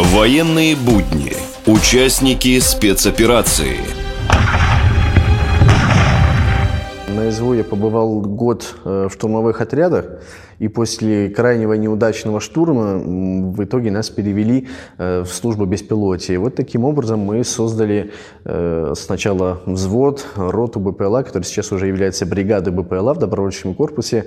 Военные будни. Участники спецоперации. На СВО я побывал год в штурмовых отрядах, и после крайнего неудачного штурма в итоге нас перевели в службу беспилотия. И вот таким образом мы создали сначала взвод, роту БПЛА, который сейчас уже является бригадой БПЛА в добровольческом корпусе.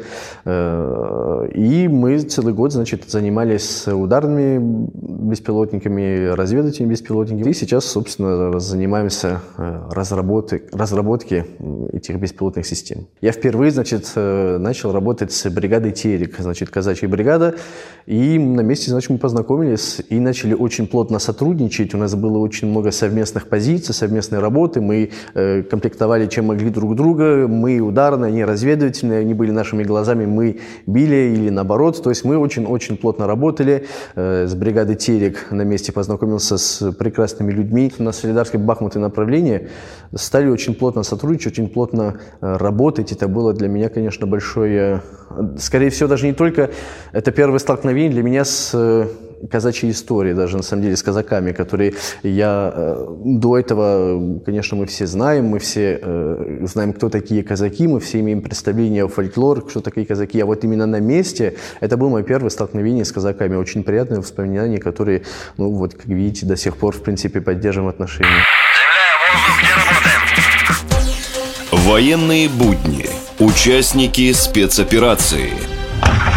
И мы целый год, занимались ударными беспилотниками, разведывательными беспилотниками. И сейчас, собственно, занимаемся разработкой этих беспилотных систем. Я впервые, начал работать с бригадой «Терек», казачья бригада, и на месте, мы познакомились и начали очень плотно сотрудничать. У нас было очень много совместных позиций, совместной работы. Мы комплектовали, чем могли, друг друга. Мы ударные, они разведывательные, они были нашими глазами, мы били или наоборот. То есть мы очень-очень плотно работали. С бригадой «Терек» на месте познакомился с прекрасными людьми. На Солидарске-Бахмутское направление стали очень плотно сотрудничать, очень плотно работать. Это было для меня, конечно, большое... Скорее всего, даже не только это первое столкновение для меня с казачьей историей, даже на самом деле с казаками, которые я до этого, конечно, мы все знаем, знаем, кто такие казаки, мы все имеем представление о фольклоре, кто такие казаки, а вот именно на месте это было мое первое столкновение с казаками, очень приятные воспоминания, которые, как видите, до сих пор, в принципе, поддерживаем отношения. Земля, воздух, где работаем? Военные будни. Участники спецоперации.